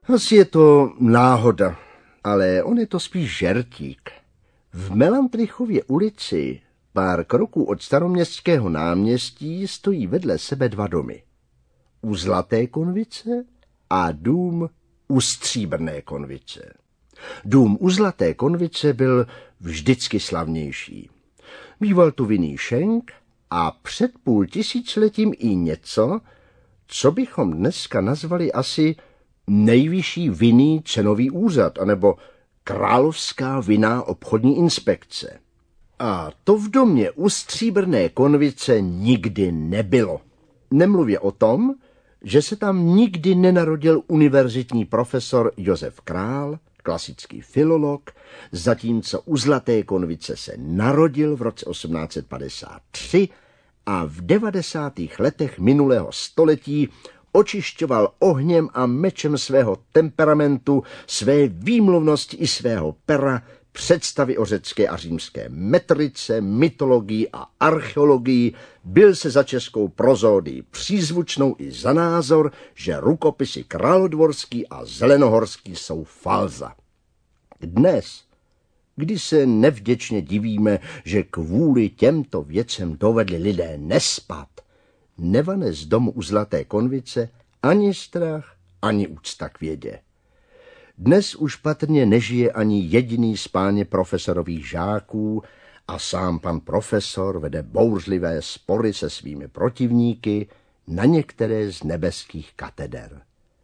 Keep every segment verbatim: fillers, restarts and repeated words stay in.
Asi je to náhoda, ale on je to spíš žertík. V Melantrichově ulici, pár kroků od Staroměstského náměstí, stojí vedle sebe dva domy. U Zlaté konvice a dům u Stříbrné konvice. Dům u Zlaté konvice byl vždycky slavnější. Býval tu vinný šenk a před půl tisíciletím i něco, co bychom dneska nazvali asi nejvyšší vinný cenový úřad, anebo Královská vinná obchodní inspekce. A to v domě u Stříbrné konvice nikdy nebylo. Nemluvě o tom, že se tam nikdy nenarodil univerzitní profesor Josef Král, klasický filolog, zatímco u Zlaté konvice se narodil v roce osmnáct set padesát tři a v devadesátých letech minulého století očišťoval ohněm a mečem svého temperamentu, své výmluvnosti i svého pera představy o řecké a římské metrice, mytologii a archeologii, byl se za českou prozódii přízvučnou i za názor, že rukopisy Královédvorský a Zelenohorský jsou falza. Dnes, kdy se nevděčně divíme, že kvůli těmto věcem dovedli lidé nespat, nevane z domu u Zlaté konvice ani strach, ani úcta k vědě. Dnes už patrně nežije ani jediný z páně profesorových žáků a sám pan profesor vede bouřlivé spory se svými protivníky na některé z nebeských kateder.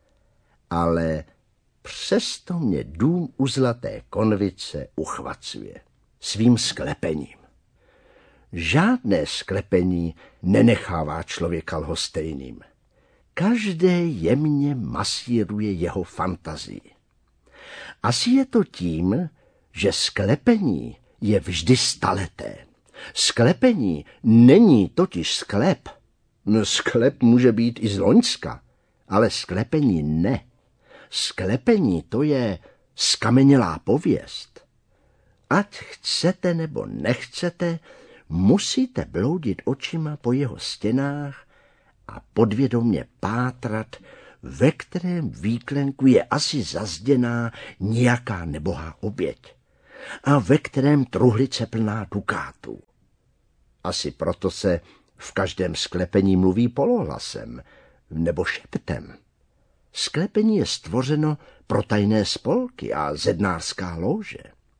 Ale přesto mě dům u Zlaté konvice uchvacuje svým sklepením. Žádné sklepení nenechává člověka lhostejným. Každé jemně masíruje jeho fantazii. Asi je to tím, že sklepení je vždy staleté. Sklepení není totiž sklep. Sklep může být i z Loňska, ale sklepení ne. Sklepení to je skamenělá pověst. Ať chcete nebo nechcete, musíte bloudit očima po jeho stěnách a podvědomě pátrat, ve kterém výklenku je asi zazděná nějaká nebohá oběť a ve kterém truhlice plná dukátů. Asi proto se v každém sklepení mluví polohlasem nebo šeptem. Sklepení je stvořeno pro tajné spolky a zednářská lóže.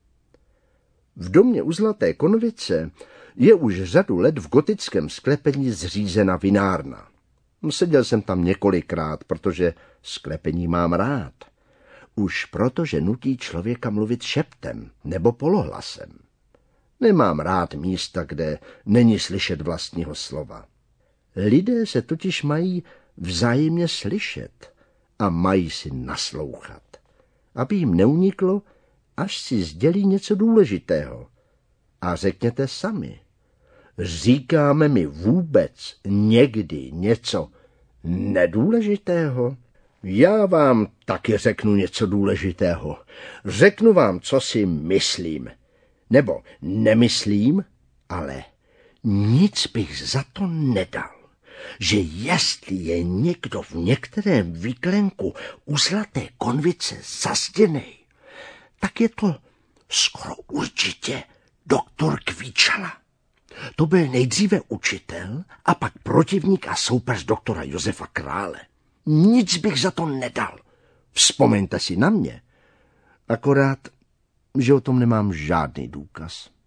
V domě u Zlaté konvice je už řadu let v gotickém sklepení zřízena vinárna. Seděl jsem tam několikrát, protože sklepení mám rád. Už protože nutí člověka mluvit šeptem nebo polohlasem. Nemám rád místa, kde není slyšet vlastního slova. Lidé se totiž mají vzájemně slyšet a mají si naslouchat, aby jim neuniklo, až si sdělí něco důležitého. A řekněte sami, říkáme mi vůbec někdy něco nedůležitého? Já vám taky řeknu něco důležitého. Řeknu vám, co si myslím. Nebo nemyslím, ale nic bych za to nedal, že jestli je někdo v některém výklenku u Zlaté konvice zazděnej, tak je to skoro určitě doktor Kvíčala. To byl nejdříve učitel a pak protivník a soupeř doktora Josefa Krále. Nic bych za to nedal. Vzpomeňte si na mě. Akorát, že o tom nemám žádný důkaz.